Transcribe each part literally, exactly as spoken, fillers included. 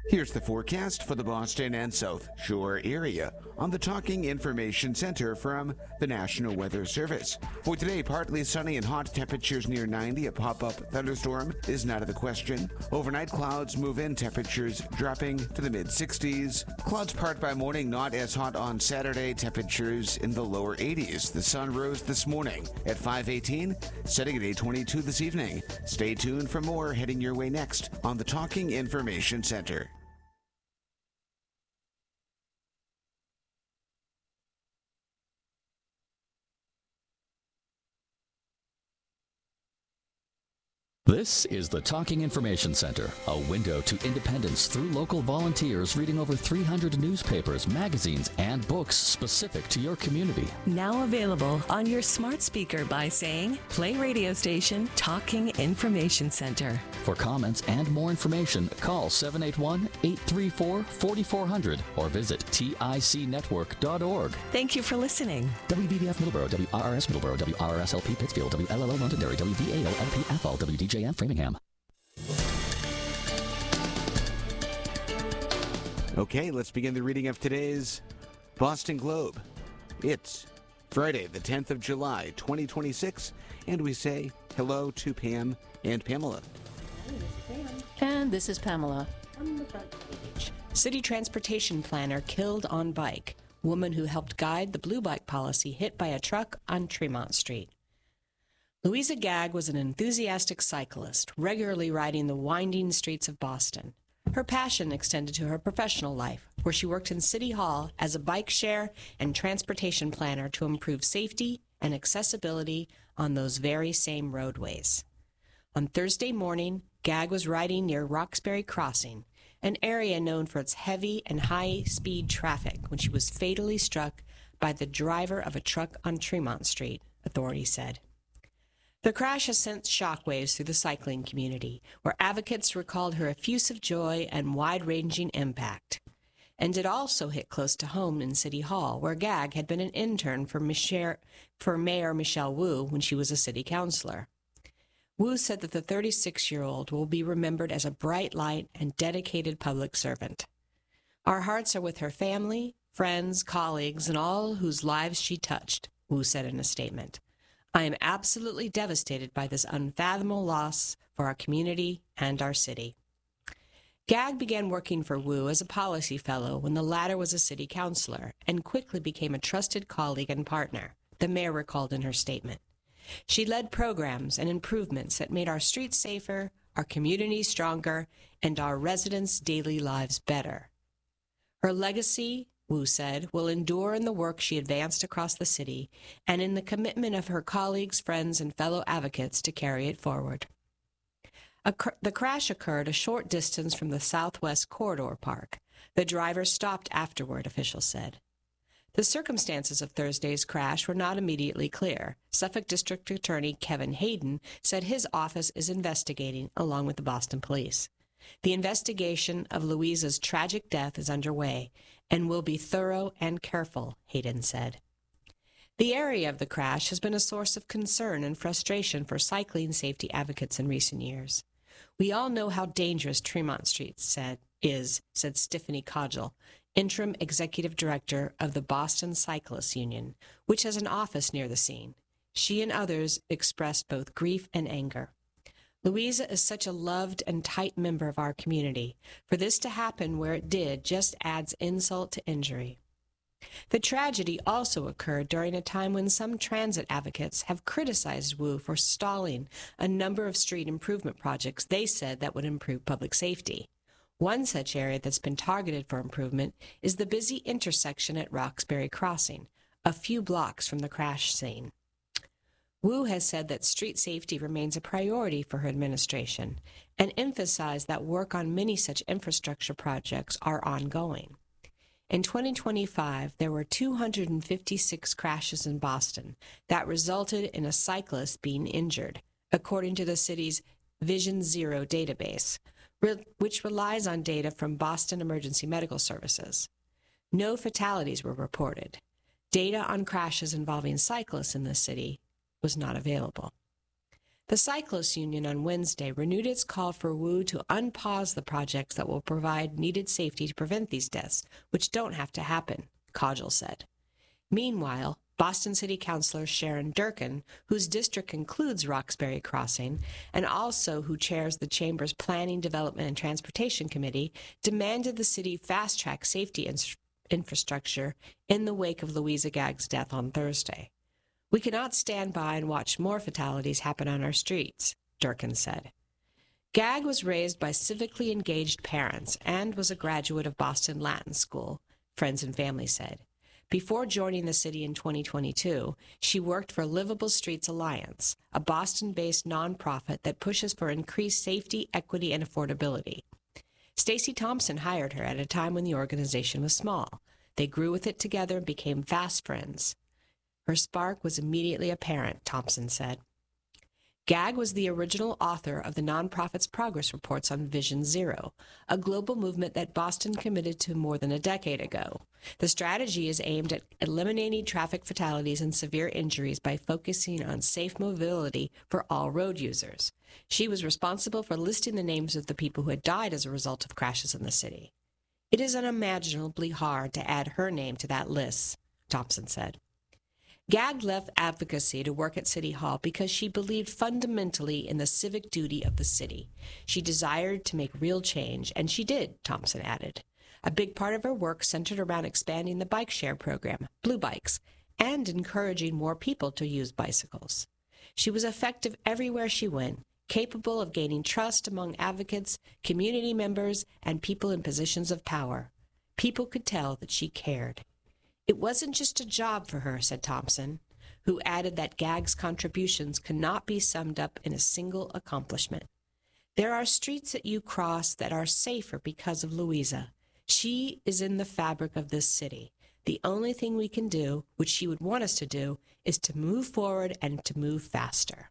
Here's the forecast for the Boston and South Shore area on the Talking Information Center from the National Weather Service. For today, partly sunny and hot, temperatures near ninety. A pop-up thunderstorm is not out of the question. Overnight, clouds move in, temperatures dropping to the mid-sixties. Clouds part by morning, not as hot on Saturday, temperatures in the lower eighties. The sun rose this morning at five eighteen, setting at eight twenty-two this evening. Stay tuned for more heading your way next on the Talking Information Center. This is the Talking Information Center, a window to independence through local volunteers reading over three hundred newspapers, magazines, and books specific to your community. Now available on your smart speaker by saying, play radio station Talking Information Center. For comments and more information, call seven eight one, eight three four, four four zero zero or visit tic network dot org. Thank you for listening. W B B F Middleborough, W R R S Middleborough, W R R S L P Pittsfield, W L L O Londonderry, W V A O L P Athol, W D J M Framingham. Okay, let's begin the reading of today's Boston Globe. It's Friday, the tenth of July, twenty twenty-six, and we say hello to Pam and Pamela. And this is Pamela. On the front page, City Transportation Planner killed on bike. Woman who helped guide the blue bike policy hit by a truck on Tremont Street. Louisa Gagg was an enthusiastic cyclist, regularly riding the winding streets of Boston. Her passion extended to her professional life, where she worked in City Hall as a bike share and transportation planner to improve safety and accessibility on those very same roadways. On Thursday morning, Gagg was riding near Roxbury Crossing, an area known for its heavy and high-speed traffic, when she was fatally struck by the driver of a truck on Tremont Street, authorities said. The crash has sent shockwaves through the cycling community, where advocates recalled her effusive joy and wide-ranging impact. And it also hit close to home in City Hall, where Gagg had been an intern for, Michelle, for Mayor Michelle Wu when she was a city councilor. Wu said that the thirty-six-year-old will be remembered as a bright light and dedicated public servant. Our hearts are with her family, friends, colleagues, and all whose lives she touched, Wu said in a statement. I am absolutely devastated by this unfathomable loss for our community and our city. Gagg began working for Wu as a policy fellow when the latter was a city councilor and quickly became a trusted colleague and partner, the mayor recalled in her statement. She led programs and improvements that made our streets safer, our communities stronger, and our residents' daily lives better. Her legacy, Wu said, will endure in the work she advanced across the city and in the commitment of her colleagues, friends, and fellow advocates to carry it forward. A cr- the crash occurred a short distance from the Southwest Corridor Park. The driver stopped afterward, officials said. The circumstances of Thursday's crash were not immediately clear. Suffolk District Attorney Kevin Hayden said his office is investigating along with the Boston Police. The investigation of Louisa's tragic death is underway and will be thorough and careful, Hayden said. The area of the crash has been a source of concern and frustration for cycling safety advocates in recent years. We all know how dangerous Tremont Street said, is, said Stephanie Codgel, interim executive director of the Boston Cyclists Union, which has an office near the scene. She and others expressed both grief and anger. Louisa is such a loved and tight member of our community. For this to happen where it did just adds insult to injury. The tragedy also occurred during a time when some transit advocates have criticized Wu for stalling a number of street improvement projects they said that would improve public safety. One such area that's been targeted for improvement is the busy intersection at Roxbury Crossing, a few blocks from the crash scene. Wu has said that street safety remains a priority for her administration and emphasized that work on many such infrastructure projects are ongoing. In twenty twenty-five, there were two hundred fifty-six crashes in Boston that resulted in a cyclist being injured, according to the city's Vision Zero database, which relies on data from Boston Emergency Medical Services. No fatalities were reported. Data on crashes involving cyclists in the city was not available. The Cyclists Union on Wednesday renewed its call for W U to unpause the projects that will provide needed safety to prevent these deaths, which don't have to happen, Codgel said. Meanwhile, Boston City Councilor Sharon Durkin, whose district includes Roxbury Crossing, and also who chairs the Chamber's Planning, Development, and Transportation Committee, demanded the city fast-track safety in- infrastructure in the wake of Louisa Gagg's death on Thursday. We cannot stand by and watch more fatalities happen on our streets, Durkin said. Gagg was raised by civically engaged parents and was a graduate of Boston Latin School, friends and family said. Before joining the city in twenty twenty-two, she worked for Livable Streets Alliance, a Boston-based nonprofit that pushes for increased safety, equity, and affordability. Stacy Thompson hired her at a time when the organization was small. They grew with it together and became fast friends. Her spark was immediately apparent, Thompson said. Gagg was the original author of the nonprofit's progress reports on Vision Zero, a global movement that Boston committed to more than a decade ago. The strategy is aimed at eliminating traffic fatalities and severe injuries by focusing on safe mobility for all road users. She was responsible for listing the names of the people who had died as a result of crashes in the city. It is unimaginably hard to add her name to that list, Thompson said. Gagg left advocacy to work at City Hall because she believed fundamentally in the civic duty of the city. She desired to make real change, and she did, Thompson added. A big part of her work centered around expanding the bike share program, Blue Bikes, and encouraging more people to use bicycles. She was effective everywhere she went, capable of gaining trust among advocates, community members, and people in positions of power. People could tell that she cared. It wasn't just a job for her, said Thompson, who added that Gagg's contributions cannot be summed up in a single accomplishment. There are streets that you cross that are safer because of Louisa. She is in the fabric of this city. The only thing we can do, which she would want us to do, is to move forward and to move faster.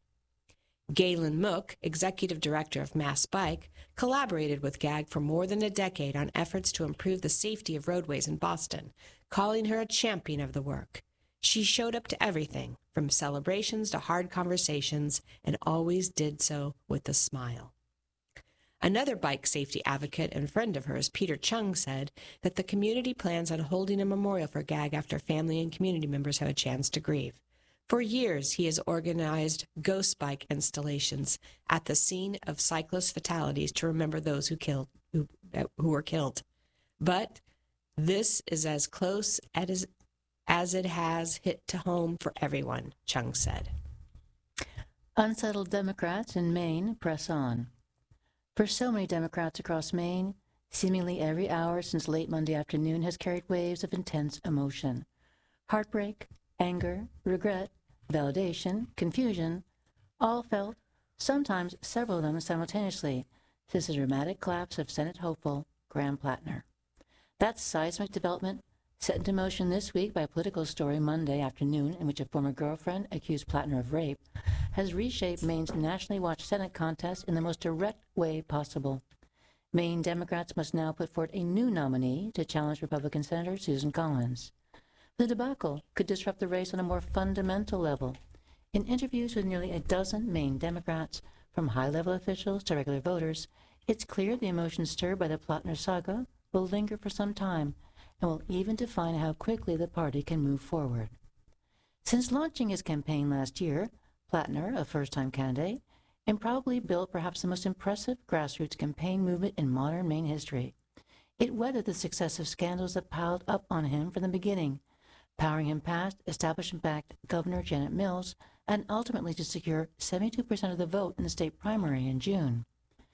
Galen Mook, executive director of Mass Bike, collaborated with Gagg for more than a decade on efforts to improve the safety of roadways in Boston, calling her a champion of the work. She showed up to everything, from celebrations to hard conversations, and always did so with a smile. Another bike safety advocate and friend of hers, Peter Chung, said that the community plans on holding a memorial for Gagg after family and community members have a chance to grieve. For years, he has organized ghost bike installations at the scene of cyclist fatalities to remember those who killed who, who were killed. But this is as close as, as it has hit to home for everyone, Chung said. Unsettled Democrats in Maine press on. For so many Democrats across Maine, seemingly every hour since late Monday afternoon has carried waves of intense emotion. Heartbreak, anger, regret, validation, confusion, all felt, sometimes several of them simultaneously, since the dramatic collapse of Senate hopeful Graham Plattner. That seismic development, set into motion this week by a political story Monday afternoon in which a former girlfriend accused Plattner of rape, has reshaped Maine's nationally watched Senate contest in the most direct way possible. Maine Democrats must now put forward a new nominee to challenge Republican Senator Susan Collins. The debacle could disrupt the race on a more fundamental level. In interviews with nearly a dozen Maine Democrats, from high-level officials to regular voters, it's clear the emotions stirred by the Plattner saga will linger for some time and will even define how quickly the party can move forward. Since launching his campaign last year, Plattner, a first-time candidate, and probably built perhaps the most impressive grassroots campaign movement in modern Maine history. It weathered the successive scandals that piled up on him from the beginning, powering him past establishment-backed Governor Janet Mills and ultimately to secure seventy-two percent of the vote in the state primary in June.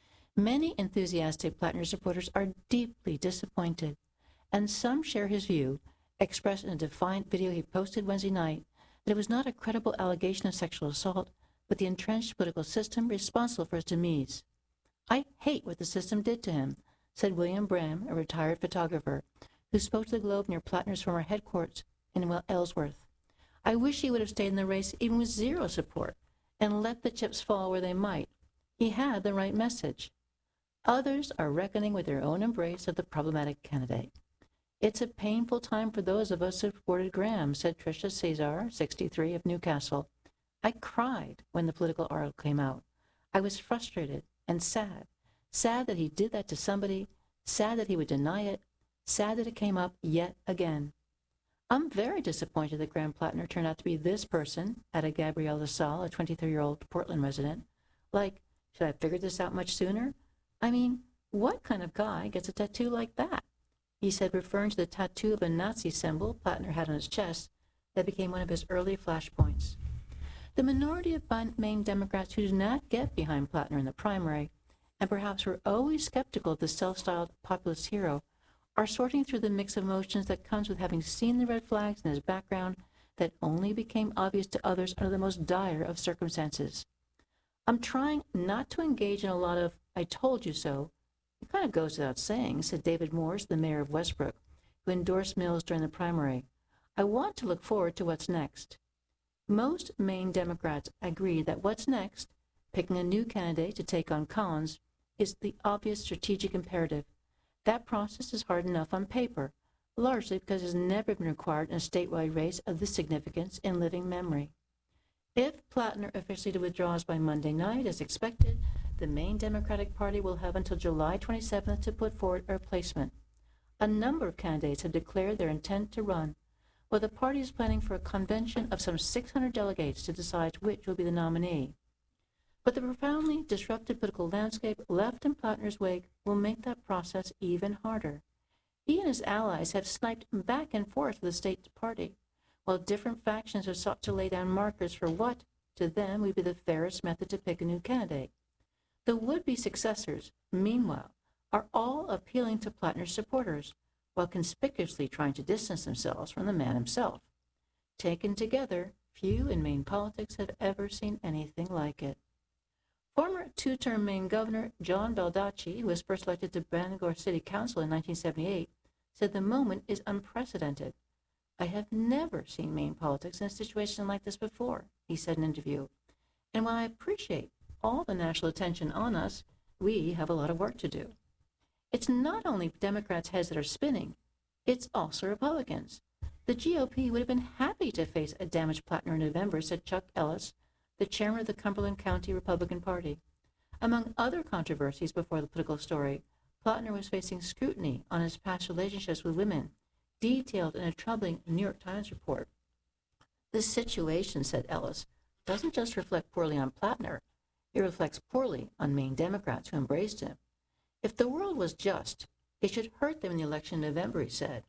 Many enthusiastic Plattner supporters are deeply disappointed, and some share his view, expressed in a defiant video he posted Wednesday night, that it was not a credible allegation of sexual assault, but the entrenched political system responsible for his demise. "I hate what the system did to him," said William Bram, a retired photographer, who spoke to the Globe near Plattner's former headquarters in Ellsworth. "I wish he would have stayed in the race even with zero support and let the chips fall where they might. He had the right message." Others are reckoning with their own embrace of the problematic candidate. "It's a painful time for those of us who supported Graham," said Tricia Cesar, sixty-three, of Newcastle. I cried when the political article came out. I was frustrated and sad. Sad that he did that to somebody, sad that he would deny it, sad that it came up yet again. I'm very disappointed that Graham Plattner turned out to be this person, added Gabrielle LaSalle, a twenty-three-year-old Portland resident. Like, should I have figured this out much sooner? I mean, what kind of guy gets a tattoo like that? He said, referring to the tattoo of a Nazi symbol Plattner had on his chest that became one of his early flashpoints. The minority of Maine Democrats who did not get behind Plattner in the primary, and perhaps were always skeptical of the self-styled populist hero, are sorting through the mix of emotions that comes with having seen the red flags in his background that only became obvious to others under the most dire of circumstances. I'm trying not to engage in a lot of "I told you so." It kind of goes without saying, said David Morse, the mayor of Westbrook, who endorsed Mills during the primary. I want to look forward to what's next. Most Maine Democrats agree that what's next, picking a new candidate to take on Collins, is the obvious strategic imperative. That process is hard enough on paper, largely because it has never been required in a statewide race of this significance in living memory. If Plattner officially withdraws by Monday night, as expected, the Maine Democratic Party will have until July twenty-seventh to put forward a replacement. A number of candidates have declared their intent to run, while the party is planning for a convention of some six hundred delegates to decide which will be the nominee. But the profoundly disrupted political landscape left in Plattner's wake will make that process even harder. He and his allies have sniped back and forth with the state party, while different factions have sought to lay down markers for what, to them, would be the fairest method to pick a new candidate. The would-be successors, meanwhile, are all appealing to Plattner's supporters, while conspicuously trying to distance themselves from the man himself. Taken together, few in Maine politics have ever seen anything like it. Former two-term Maine Governor John Baldacci, who was first elected to Bangor City Council in nineteen seventy-eight, said the moment is unprecedented. I have never seen Maine politics in a situation like this before, he said in an interview. And while I appreciate all the national attention on us, we have a lot of work to do. It's not only Democrats' heads that are spinning, it's also Republicans. The G O P would have been happy to face a damaged Plattner in November, said Chuck Ellis, the chairman of the Cumberland County Republican Party. Among other controversies before the political story, Plattner was facing scrutiny on his past relationships with women, detailed in a troubling New York Times report. This situation, said Ellis, doesn't just reflect poorly on Plattner, it reflects poorly on Maine Democrats who embraced him. If the world was just, it should hurt them in the election in November, he said.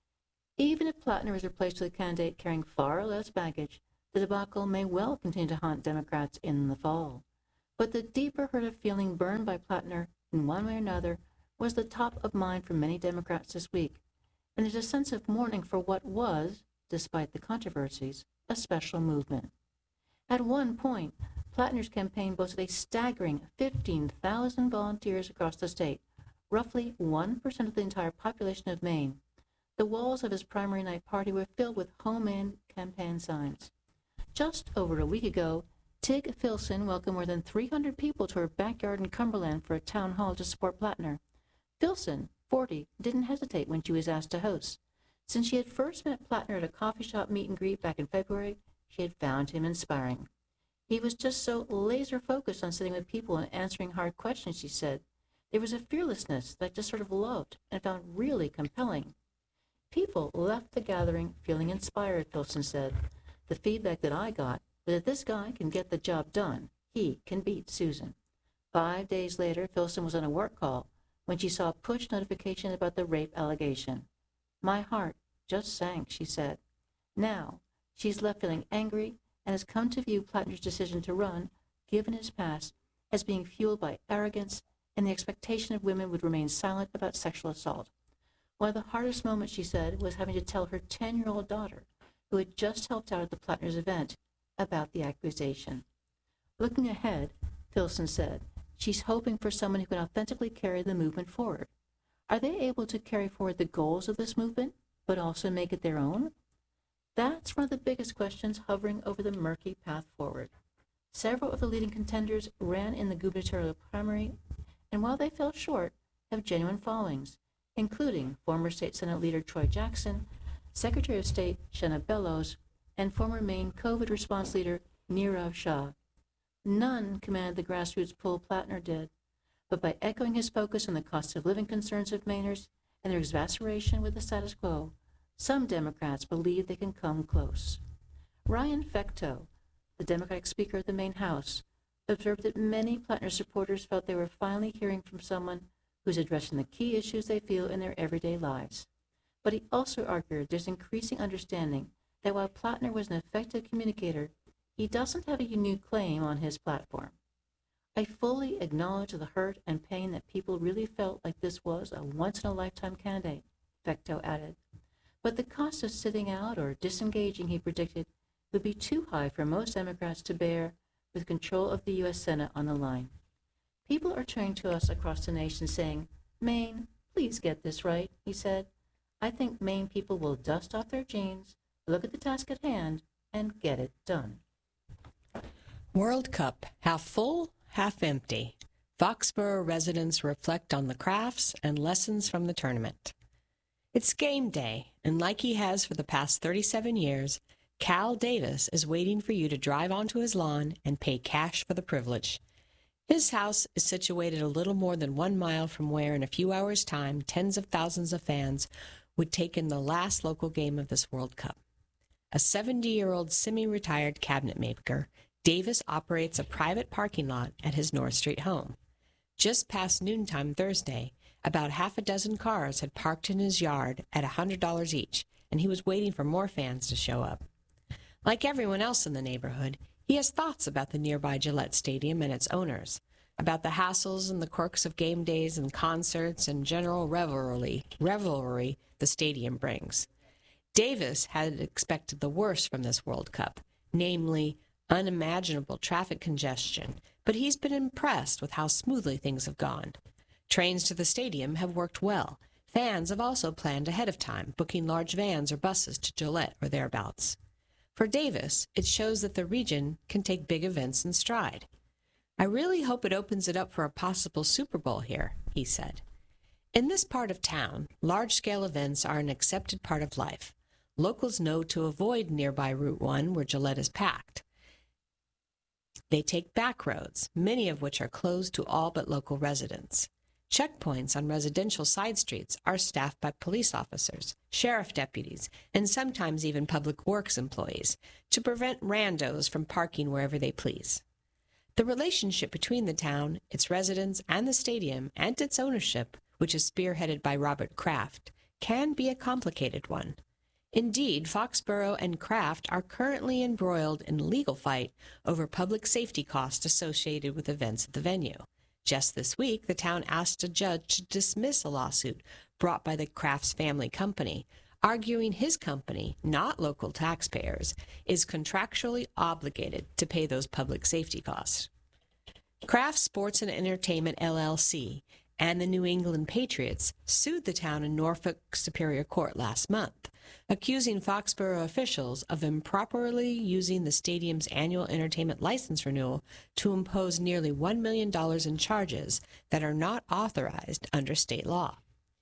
Even if Plattner is replaced with a candidate carrying far less baggage, the debacle may well continue to haunt Democrats in the fall. But the deeper hurt of feeling burned by Plattner in one way or another was the top of mind for many Democrats this week, and there's a sense of mourning for what was, despite the controversies, a special movement. At one point, Plattner's campaign boasted a staggering fifteen thousand volunteers across the state, roughly one percent of the entire population of Maine. The walls of his primary night party were filled with home-in campaign signs. Just over a week ago, Tig Filson welcomed more than three hundred people to her backyard in Cumberland for a town hall to support Plattner. Filson, forty, didn't hesitate when she was asked to host. Since she had first met Plattner at a coffee shop meet and greet back in February, she had found him inspiring. He was just so laser-focused on sitting with people and answering hard questions, she said. There was a fearlessness that I just sort of loved and found really compelling. People left the gathering feeling inspired, Filson said. The feedback that I got was that this guy can get the job done. He can beat Susan. Five days later, Filson was on a work call when she saw a push notification about the rape allegation. My heart just sank, she said. Now, she's left feeling angry and has come to view Plattner's decision to run, given his past, as being fueled by arrogance and the expectation of women would remain silent about sexual assault. One of the hardest moments, she said, was having to tell her ten-year-old daughter, who had just helped out at the Plattner's event, about the accusation. Looking ahead, Filson said, she's hoping for someone who can authentically carry the movement forward. Are they able to carry forward the goals of this movement, but also make it their own? That's one of the biggest questions hovering over the murky path forward. Several of the leading contenders ran in the gubernatorial primary, and while they fell short, have genuine followings, including former State Senate leader Troy Jackson, Secretary of State Shenna Bellows, and former Maine COVID response leader Nirav Shah. None commanded the grassroots pull Plattner did, but by echoing his focus on the cost of living concerns of Mainers and their exasperation with the status quo, some Democrats believe they can come close. Ryan Fecteau, the Democratic Speaker of the Maine House, observed that many Plattner supporters felt they were finally hearing from someone who's addressing the key issues they feel in their everyday lives. But he also argued there's increasing understanding that while Plattner was an effective communicator, he doesn't have a unique claim on his platform. I fully acknowledge the hurt and pain that people really felt like this was a once-in-a-lifetime candidate, Fecteau added. But the cost of sitting out or disengaging, he predicted, would be too high for most Democrats to bear with control of the U S Senate on the line. People are turning to us across the nation saying, Maine, please get this right, he said. I think Maine people will dust off their jeans, look at the task at hand, and get it done. World Cup, half full, half empty. Foxborough residents reflect on the crafts and lessons from the tournament. It's game day, and like he has for the past thirty-seven years, Cal Davis is waiting for you to drive onto his lawn and pay cash for the privilege. His house is situated a little more than one mile from where, in a few hours' time, tens of thousands of fans would take in the last local game of this World Cup. A seventy-year-old semi-retired cabinet maker, Davis operates a private parking lot at his North Street home. Just past noontime Thursday, about half a dozen cars had parked in his yard at one hundred dollars each, and he was waiting for more fans to show up. Like everyone else in the neighborhood, he has thoughts about the nearby Gillette Stadium and its owners, about the hassles and the quirks of game days and concerts and general revelry, revelry the stadium brings. Davis had expected the worst from this World Cup, namely unimaginable traffic congestion, but he's been impressed with how smoothly things have gone. Trains to the stadium have worked well. Fans have also planned ahead of time, booking large vans or buses to Gillette or thereabouts. For Davis, it shows that the region can take big events in stride. I really hope it opens it up for a possible Super Bowl here, he said. In this part of town, large-scale events are an accepted part of life. Locals know to avoid nearby Route one where Gillette is packed. They take back roads, many of which are closed to all but local residents. Checkpoints on residential side streets are staffed by police officers, sheriff deputies, and sometimes even public works employees to prevent randos from parking wherever they please. The relationship between the town, its residents, and the stadium and its ownership, which is spearheaded by Robert Kraft, can be a complicated one. Indeed, Foxborough and Kraft are currently embroiled in a legal fight over public safety costs associated with events at the venue. Just this week, the town asked a judge to dismiss a lawsuit brought by the Kraft's family company, arguing his company, not local taxpayers, is contractually obligated to pay those public safety costs. Kraft Sports and Entertainment, L L C, and the New England Patriots sued the town in Norfolk Superior Court last month, accusing Foxborough officials of improperly using the stadium's annual entertainment license renewal to impose nearly one million dollars in charges that are not authorized under state law.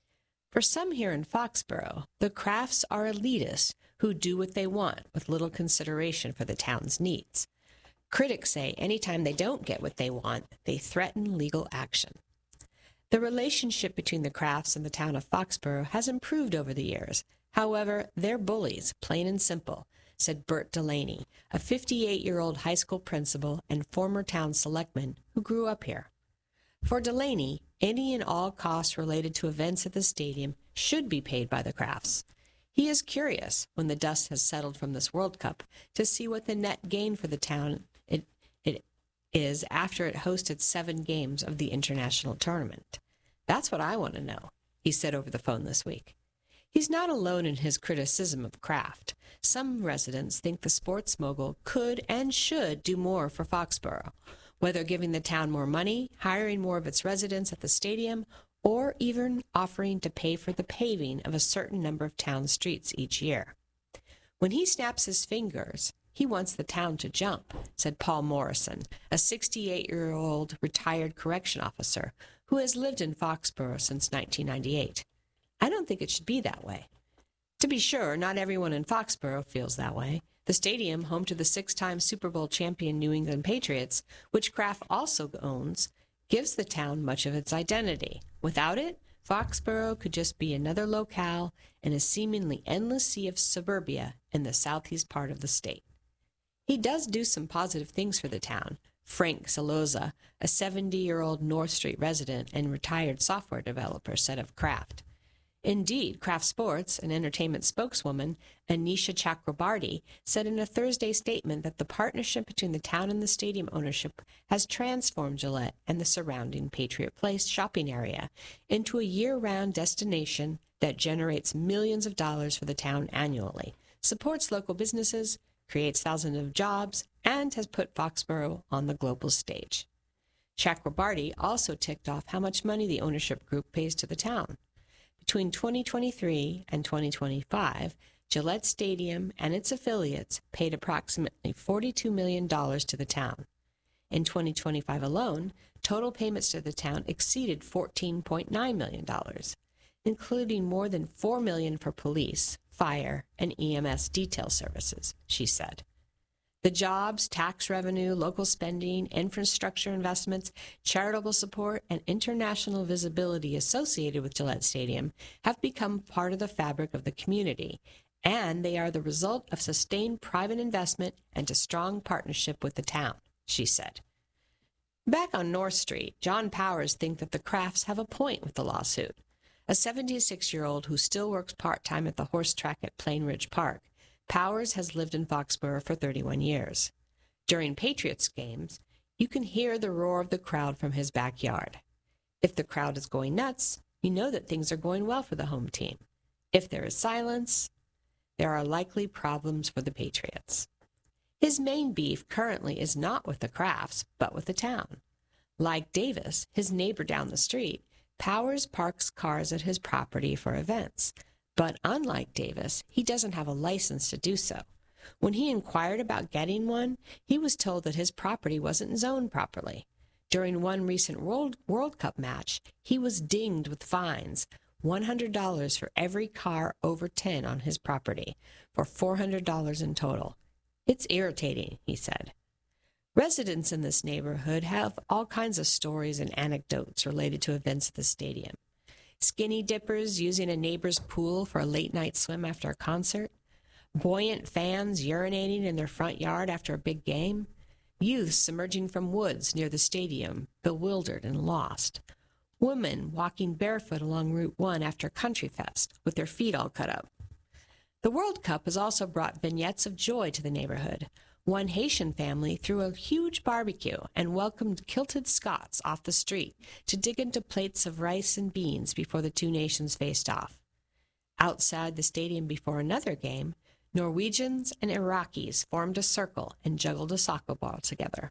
For some here in Foxborough, the Krafts are elitists who do what they want with little consideration for the town's needs. Critics say anytime they don't get what they want, they threaten legal action. The relationship between the Krafts and the town of Foxborough has improved over the years. However, they're bullies, plain and simple, said Bert Delaney, a fifty-eight-year-old high school principal and former town selectman who grew up here. For Delaney, any and all costs related to events at the stadium should be paid by the Krafts. He is curious, when the dust has settled from this World Cup, to see what the net gain for the town it, it is after it hosted seven games of the international tournament. That's what I want to know, he said over the phone this week. He's not alone in his criticism of Kraft. Some residents think the sports mogul could and should do more for Foxborough, whether giving the town more money, hiring more of its residents at the stadium, or even offering to pay for the paving of a certain number of town streets each year. When he snaps his fingers, he wants the town to jump, said Paul Morrison, a sixty-eight-year-old retired correction officer who has lived in Foxborough since nineteen ninety-eight. I don't think it should be that way. To be sure, not everyone in Foxborough feels that way. The stadium, home to the six-time Super Bowl champion New England Patriots, which Kraft also owns, gives the town much of its identity. Without it, Foxborough could just be another locale in a seemingly endless sea of suburbia in the southeast part of the state. He does do some positive things for the town. Frank Saloza, a seventy-year-old North Street resident and retired software developer, said of Kraft. Indeed, Kraft Sports, an entertainment spokeswoman, Anisha Chakrabarty, said in a Thursday statement that the partnership between the town and the stadium ownership has transformed Gillette and the surrounding Patriot Place shopping area into a year-round destination that generates millions of dollars for the town annually, supports local businesses, creates thousands of jobs, and has put Foxborough on the global stage. Chakrabarty also ticked off how much money the ownership group pays to the town. Between twenty twenty-three and twenty twenty-five, Gillette Stadium and its affiliates paid approximately forty-two million dollars to the town. In twenty twenty-five alone, total payments to the town exceeded fourteen point nine million dollars, including more than four million dollars for police, fire, and E M S detail services, she said. The jobs, tax revenue, local spending, infrastructure investments, charitable support, and international visibility associated with Gillette Stadium have become part of the fabric of the community, and they are the result of sustained private investment and a strong partnership with the town, she said. Back on North Street, John Powers thinks that the Krafts have a point with the lawsuit. A seventy-six-year-old who still works part-time at the horse track at Plain Ridge Park, Powers has lived in Foxborough for thirty-one years. During Patriots games, you can hear the roar of the crowd from his backyard. If the crowd is going nuts, you know that things are going well for the home team. If there is silence, there are likely problems for the Patriots. His main beef currently is not with the Krafts, but with the town. Like Davis, his neighbor down the street, Powers parks cars at his property for events. But unlike Davis, he doesn't have a license to do so. When he inquired about getting one, he was told that his property wasn't zoned properly. During one recent World, World Cup match, he was dinged with fines, one hundred dollars for every car over ten on his property, for four hundred dollars in total. It's irritating, he said. Residents in this neighborhood have all kinds of stories and anecdotes related to events at the stadium. Skinny dippers using a neighbor's pool for a late-night swim after a concert, buoyant fans urinating in their front yard after a big game, youths emerging from woods near the stadium, bewildered and lost, women walking barefoot along Route one after Country Fest with their feet all cut up. The World Cup has also brought vignettes of joy to the neighborhood. One Haitian family threw a huge barbecue and welcomed kilted Scots off the street to dig into plates of rice and beans before the two nations faced off. Outside the stadium before another game, Norwegians and Iraqis formed a circle and juggled a soccer ball together.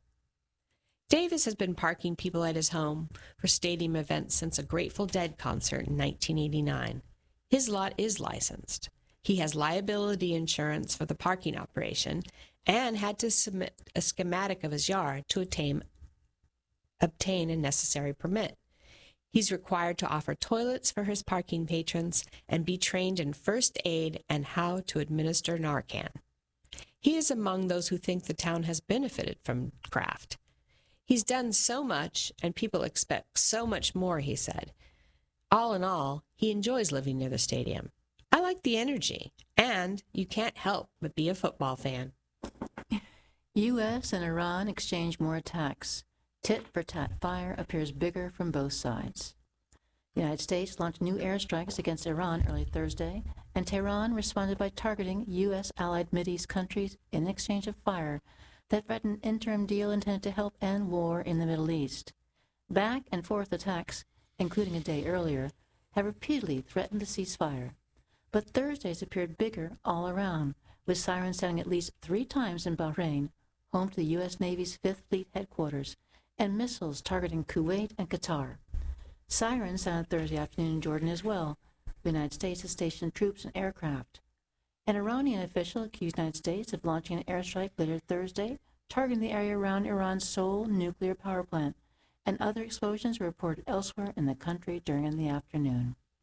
Davis has been parking people at his home for stadium events since a Grateful Dead concert in nineteen eighty-nine. His lot is licensed. He has liability insurance for the parking operation and had to submit a schematic of his yard to attain, obtain a necessary permit. He's required to offer toilets for his parking patrons and be trained in first aid and how to administer Narcan. He is among those who think the town has benefited from Kraft. He's done so much, and people expect so much more, he said. All in all, he enjoys living near the stadium. I like the energy, and you can't help but be a football fan. U S and Iran exchange more attacks. Tit-for-tat fire appears bigger from both sides. The United States launched new airstrikes against Iran early Thursday, and Tehran responded by targeting U S allied Mideast countries in exchange of fire that threatened an interim deal intended to help end war in the Middle East. Back and forth attacks, including a day earlier, have repeatedly threatened the ceasefire. But Thursdays appeared bigger all around, with sirens sounding at least three times in Bahrain, home to the U S Navy's Fifth Fleet headquarters, and missiles targeting Kuwait and Qatar. Sirens sounded Thursday afternoon in Jordan as well. The United States has stationed troops and aircraft. An Iranian official accused the United States of launching an airstrike later Thursday, targeting the area around Iran's Seoul nuclear power plant, and other explosions were reported elsewhere in the country during the afternoon.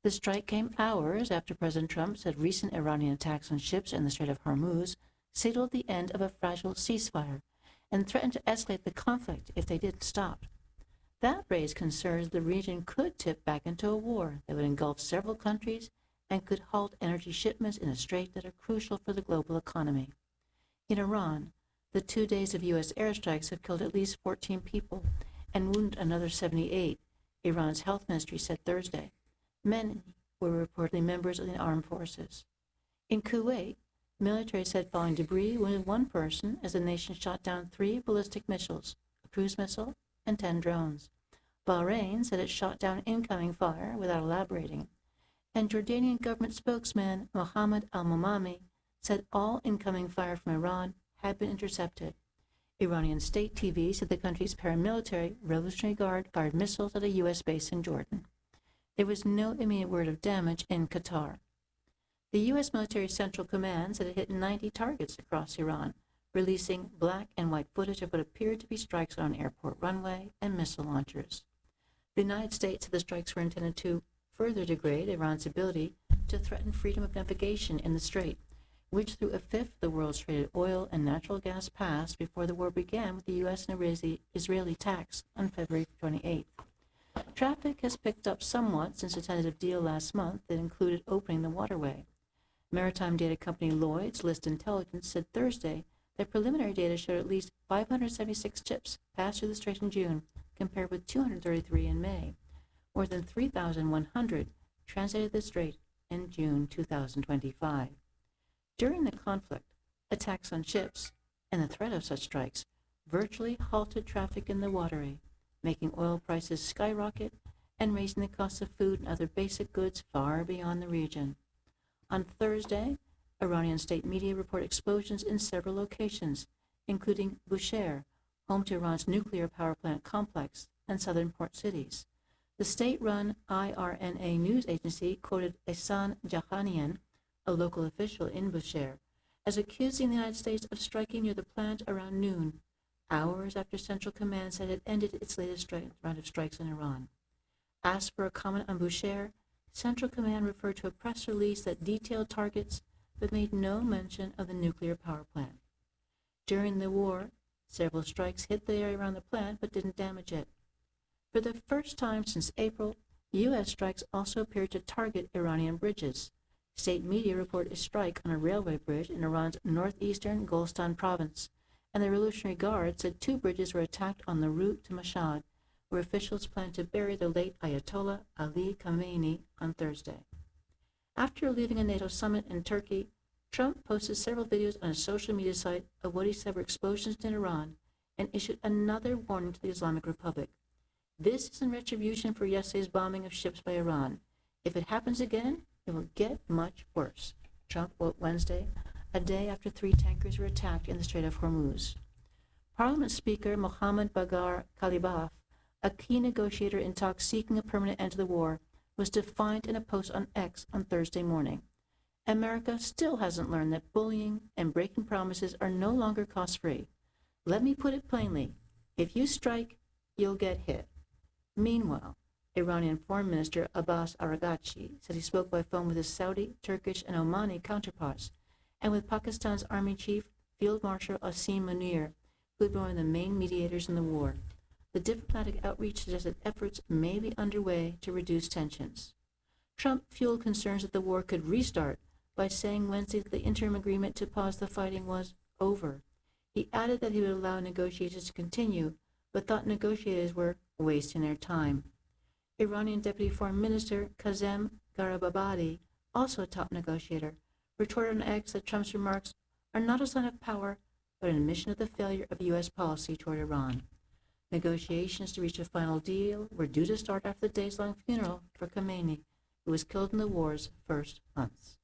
The strike came hours after President Trump said recent Iranian attacks on ships in the Strait of Hormuz signaled the end of a fragile ceasefire and threatened to escalate the conflict if they didn't stop. That raised concerns the region could tip back into a war that would engulf several countries and could halt energy shipments in a strait that are crucial for the global economy. In Iran, the two days of U S airstrikes have killed at least fourteen people and wounded another seventy-eight, Iran's health ministry said Thursday. Many were reportedly members of the armed forces. In Kuwait, military said falling debris wounded one person as the nation shot down three ballistic missiles, a cruise missile, and ten drones. Bahrain said it shot down incoming fire without elaborating. And Jordanian government spokesman Mohammed al-Momami said all incoming fire from Iran had been intercepted. Iranian state T V said the country's paramilitary Revolutionary Guard fired missiles at a U S base in Jordan. There was no immediate word of damage in Qatar. The U S military Central Command said it hit ninety targets across Iran, releasing black and white footage of what appeared to be strikes on an airport runway and missile launchers. The United States said the strikes were intended to further degrade Iran's ability to threaten freedom of navigation in the strait, which through a fifth of the world's traded oil and natural gas passed before the war began with the U S and Israeli attacks on February twenty-eighth. Traffic has picked up somewhat since a tentative deal last month that included opening the waterway. Maritime data company Lloyd's List Intelligence said Thursday that preliminary data showed at least five hundred seventy-six ships passed through the strait in June, compared with two hundred thirty-three in May. More than three thousand one hundred transited the strait in June two thousand twenty-five. During the conflict, attacks on ships and the threat of such strikes virtually halted traffic in the waterway, making oil prices skyrocket and raising the cost of food and other basic goods far beyond the region. On Thursday, Iranian state media report explosions in several locations, including Bushehr, home to Iran's nuclear power plant complex, and southern port cities. The state-run I R N A news agency quoted Ehsan Jahanian, a local official in Bushehr, as accusing the United States of striking near the plant around noon, hours after Central Command said it ended its latest stri- round of strikes in Iran. Asked for a comment on Bushehr, Central Command referred to a press release that detailed targets but made no mention of the nuclear power plant. During the war, several strikes hit the area around the plant but didn't damage it. For the first time since April, U S strikes also appeared to target Iranian bridges. State media report a strike on a railway bridge in Iran's northeastern Golestan province, and the Revolutionary Guard said two bridges were attacked on the route to Mashhad, where officials plan to bury the late Ayatollah Ali Khamenei on Thursday. After leaving a NATO summit in Turkey, Trump posted several videos on his social media site of what he said were explosions in Iran and issued another warning to the Islamic Republic. This is in retribution for yesterday's bombing of ships by Iran. If it happens again, it will get much worse, Trump wrote Wednesday, a day after three tankers were attacked in the Strait of Hormuz. Parliament Speaker Mohammad Bagher Khalibaf, a key negotiator in talks seeking a permanent end to the war, was defiant in a post on X on Thursday morning. America still hasn't learned that bullying and breaking promises are no longer cost-free. Let me put it plainly. If you strike, you'll get hit. Meanwhile, Iranian Foreign Minister Abbas Araghchi said he spoke by phone with his Saudi, Turkish, and Omani counterparts, and with Pakistan's Army Chief Field Marshal Asim Munir, who had been one of the main mediators in the war. The diplomatic outreach suggested efforts may be underway to reduce tensions. Trump fueled concerns that the war could restart by saying Wednesday that the interim agreement to pause the fighting was over. He added that he would allow negotiations to continue, but thought negotiators were wasting their time. Iranian Deputy Foreign Minister Kazem Garibabadi, also a top negotiator, retorted on X that Trump's remarks are not a sign of power, but an admission of the failure of U S policy toward Iran. Negotiations to reach a final deal were due to start after the days-long funeral for Khamenei, who was killed in the war's first months.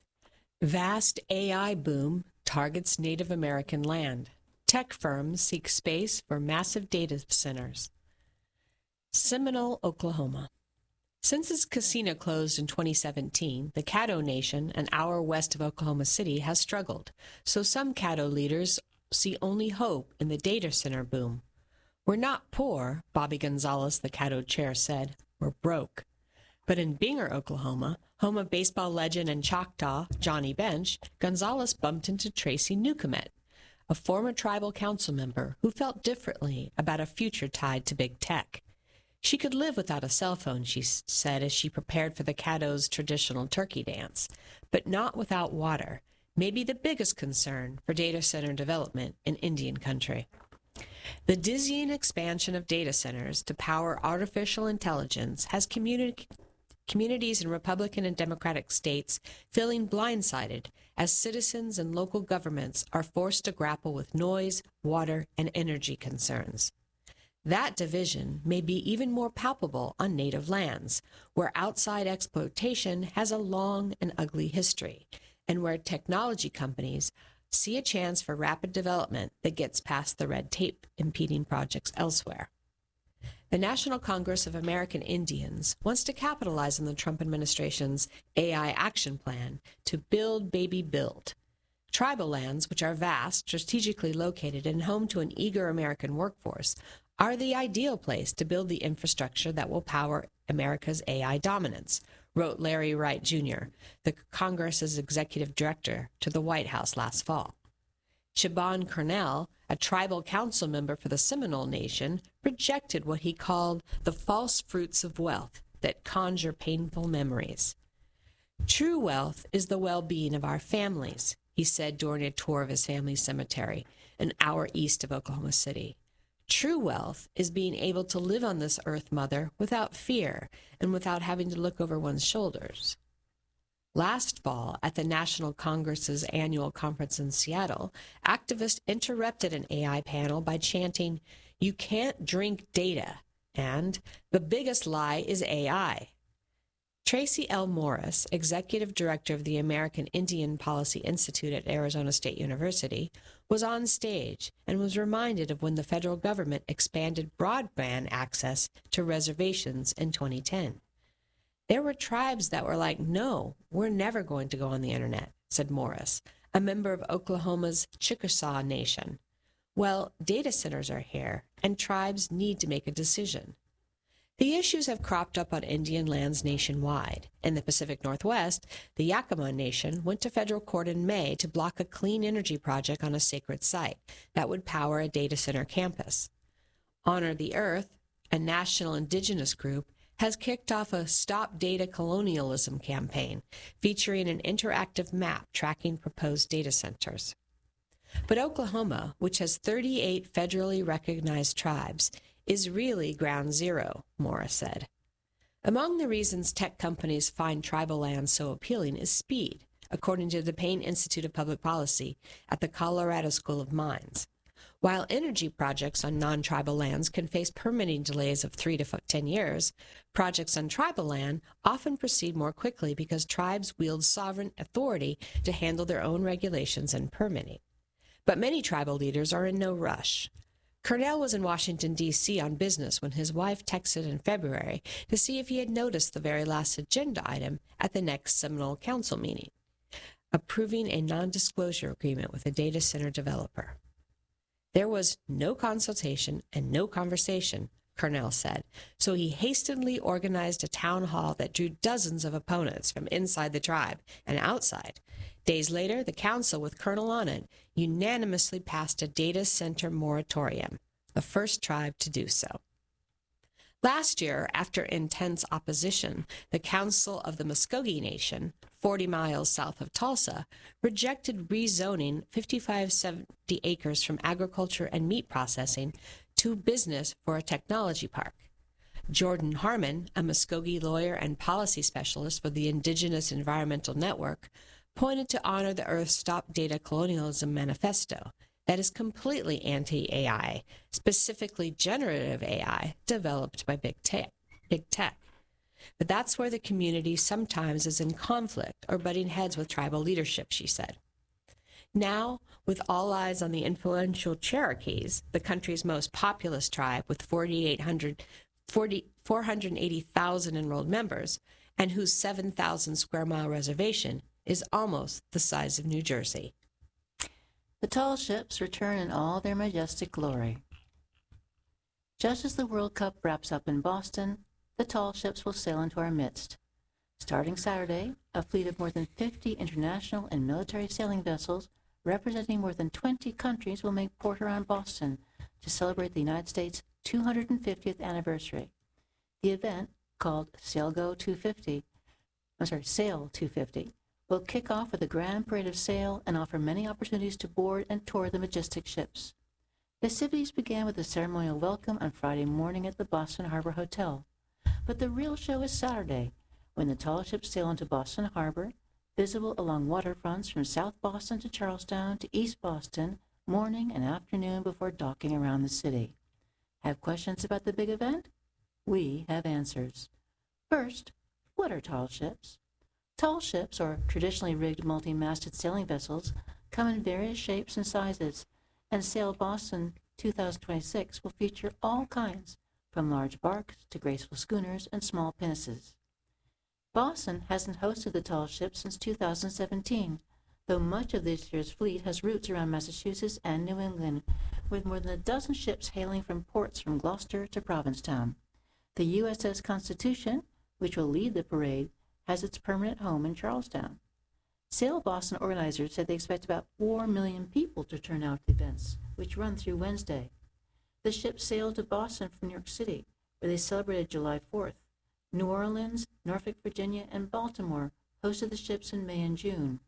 Vast A I boom targets Native American land. Tech firms seek space for massive data centers. Seminole, Oklahoma. Since its casino closed in twenty seventeen, the Caddo Nation, an hour west of Oklahoma City, has struggled, so some Caddo leaders see only hope in the data center boom. We're not poor, Bobby Gonzalez, the Caddo chair, said. We're broke. But in Binger, Oklahoma, home of baseball legend and Choctaw Johnny Bench, Gonzalez bumped into Tracy Newcomet, a former tribal council member who felt differently about a future tied to big tech. She could live without a cell phone, she said as she prepared for the Caddo's traditional turkey dance, but not without water, maybe the biggest concern for data center development in Indian country. The dizzying expansion of data centers to power artificial intelligence has communi- communities in Republican and Democratic states feeling blindsided as citizens and local governments are forced to grapple with noise, water, and energy concerns. That division may be even more palpable on native lands, where outside exploitation has a long and ugly history, and where technology companies see a chance for rapid development that gets past the red tape impeding projects elsewhere. The National Congress of American Indians wants to capitalize on the Trump administration's A I action plan to build, baby, build. Tribal lands, which are vast, strategically located, and home to an eager American workforce, are the ideal place to build the infrastructure that will power America's A I dominance, wrote Larry Wright Junior, the Congress's executive director, to the White House last fall. Siobhan Cornell, a tribal council member for the Seminole Nation, rejected what he called the false fruits of wealth that conjure painful memories. True wealth is the well-being of our families, he said during a tour of his family's cemetery, an hour east of Oklahoma City. True wealth is being able to live on this earth, Mother, without fear and without having to look over one's shoulders. Last fall, at the National Congress's annual conference in Seattle, activists interrupted an A I panel by chanting, "You can't drink data," and "The biggest lie is A I." Tracy L. Morris, executive director of the American Indian Policy Institute at Arizona State University, was on stage and was reminded of when the federal government expanded broadband access to reservations in twenty ten. There were tribes that were like, "No, we're never going to go on the internet," said Morris, a member of Oklahoma's Chickasaw Nation. Well, data centers are here, and tribes need to make a decision. The issues have cropped up on Indian lands nationwide. In the Pacific Northwest, the Yakama Nation went to federal court in May to block a clean energy project on a sacred site that would power a data center campus. Honor the Earth, a national indigenous group, has kicked off a Stop Data Colonialism campaign featuring an interactive map tracking proposed data centers. But Oklahoma, which has thirty-eight federally recognized tribes, is really ground zero, Morris said. Among the reasons tech companies find tribal lands so appealing is speed, according to the Payne Institute of Public Policy at the Colorado School of Mines. While energy projects on non-tribal lands can face permitting delays of three to ten years, projects on tribal land often proceed more quickly because tribes wield sovereign authority to handle their own regulations and permitting. But many tribal leaders are in no rush. Cornell was in Washington, D C on business when his wife texted in February to see if he had noticed the very last agenda item at the next Seminole Council meeting, approving a non-disclosure agreement with a data center developer. There was no consultation and no conversation, Cornell said, so he hastily organized a town hall that drew dozens of opponents from inside the tribe and outside. Days later, the council, with Colonel on it, unanimously passed a data center moratorium, the first tribe to do so. Last year, after intense opposition, the Council of the Muskogee Nation, forty miles south of Tulsa, rejected rezoning fifty-five seventy acres from agriculture and meat processing to business for a technology park. Jordan Harmon, a Muskogee lawyer and policy specialist for the Indigenous Environmental Network, pointed to Honor the Earth's Stop Data Colonialism manifesto that is completely anti-A I, specifically generative A I, developed by big tech. Big tech. But that's where the community sometimes is in conflict or butting heads with tribal leadership, she said. Now, with all eyes on the influential Cherokees, the country's most populous tribe with forty-eight hundred, forty, four hundred eighty thousand enrolled members, and whose seven thousand square mile reservation is almost the size of New Jersey. The tall ships return in all their majestic glory. Just as the World Cup wraps up in Boston, the tall ships will sail into our midst. Starting Saturday, a fleet of more than fifty international and military sailing vessels representing more than twenty countries will make port around Boston to celebrate the United States' two hundred fiftieth anniversary. The event, called SailGo two fifty, I'm sorry, Sail two fifty, will kick off with a grand parade of sail and offer many opportunities to board and tour the majestic ships. Festivities began with a ceremonial welcome on Friday morning at the Boston Harbor Hotel. But the real show is Saturday, when the tall ships sail into Boston Harbor, visible along waterfronts from South Boston to Charlestown to East Boston, morning and afternoon before docking around the city. Have questions about the big event? We have answers. First, what are tall ships? Tall ships, or traditionally rigged multi-masted sailing vessels, come in various shapes and sizes, and Sail Boston two thousand twenty-six will feature all kinds, from large barks to graceful schooners and small pinnaces. Boston hasn't hosted the tall ships since two thousand seventeen, though much of this year's fleet has routes around Massachusetts and New England, with more than a dozen ships hailing from ports from Gloucester to Provincetown. The U S S Constitution, which will lead the parade, has its permanent home in Charlestown. Sail Boston organizers said they expect about four million people to turn out to events, which run through Wednesday. The ships sailed to Boston from New York City, where they celebrated July fourth. New Orleans, Norfolk, Virginia, and Baltimore hosted the ships in May and June.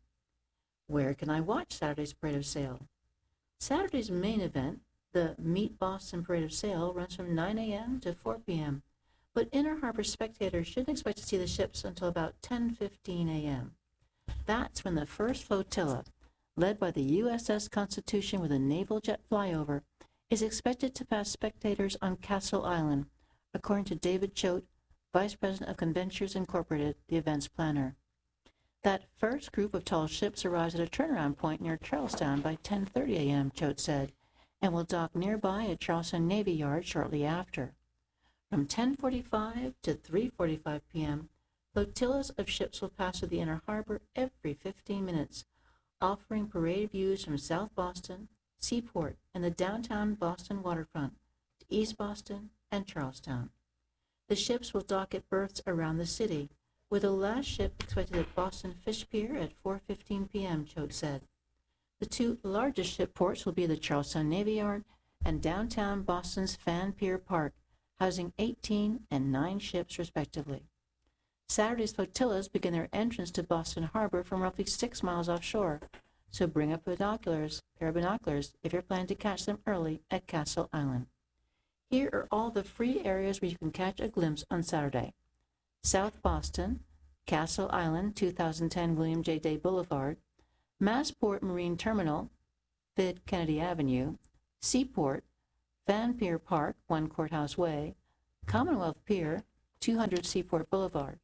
Where can I watch Saturday's Parade of Sail? Saturday's main event, the Meet Boston Parade of Sail, runs from nine a.m. to four p.m., but Inner Harbor spectators shouldn't expect to see the ships until about ten fifteen a.m. That's when the first flotilla, led by the U S S Constitution with a naval jet flyover, is expected to pass spectators on Castle Island, according to David Choate, Vice President of Conventures Incorporated, the event's planner. That first group of tall ships arrives at a turnaround point near Charlestown by ten thirty a.m., Choate said, and will dock nearby at Charleston Navy Yard shortly after. From ten forty-five to three forty-five p.m., flotillas of ships will pass through the Inner Harbor every fifteen minutes, offering parade views from South Boston, Seaport, and the downtown Boston waterfront to East Boston and Charlestown. The ships will dock at berths around the city, with the last ship expected at Boston Fish Pier at four fifteen p.m., Choate said. The two largest ship ports will be the Charlestown Navy Yard and downtown Boston's Fan Pier Park, housing eighteen and nine ships respectively. Saturday's flotillas begin their entrance to Boston Harbor from roughly six miles offshore, so bring up binoculars, pair of binoculars if you're planning to catch them early at Castle Island. Here are all the free areas where you can catch a glimpse on Saturday. South Boston, Castle Island, two thousand ten William J. Day Boulevard, Massport Marine Terminal, Fid Kennedy Avenue, Seaport, Fan Pier Park, one Courthouse Way, Commonwealth Pier, two hundred Seaport Boulevard.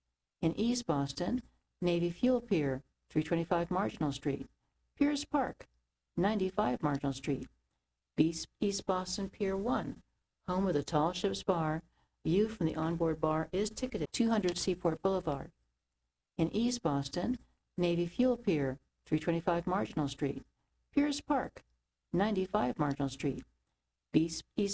In East Boston, Navy Fuel Pier, three twenty-five Marginal Street, Pierce Park, ninety-five Marginal Street, East Boston Pier one, home of the Tall Ships Bar. View from the onboard bar is ticketed, two hundred Seaport Boulevard. In East Boston, Navy Fuel Pier, three twenty-five Marginal Street, Pierce Park, ninety-five Marginal Street, East